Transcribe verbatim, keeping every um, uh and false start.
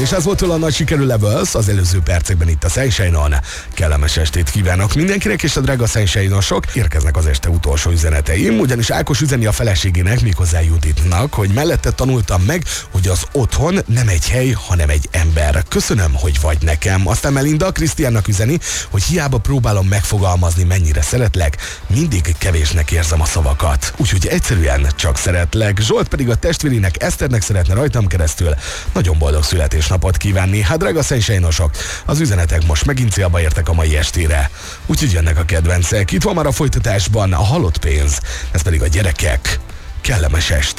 És ez volt a nagy sikerű Levels az előző percekben itt a Sunshine-on. Kellemes estét kívánok mindenkinek, és a drága Sunshine-osok, érkeznek az este utolsó üzeneteim, ugyanis Ákos üzeni a feleségének, méghozzá Juditnak, hogy mellette tanultam meg, hogy az otthon nem egy hely, hanem egy ember. Köszönöm, hogy vagy nekem. Aztán Melinda Krisztiánnak üzeni, hogy hiába próbálom megfogalmazni, mennyire szeretlek, mindig kevésnek érzem a szavakat. Úgyhogy egyszerűen csak szeretlek. Zsolt pedig a testvérének, Eszternek szeretne rajtam keresztül nagyon boldog születésnapot kívánni. Hát drága Sunshine-osok, az üzenetek most megint célba értek a mai estére. Úgyhogy jönnek a kedvencek. Itt van már a folytatásban a halott pénz, ez pedig a gyerekek. Kellemes estét.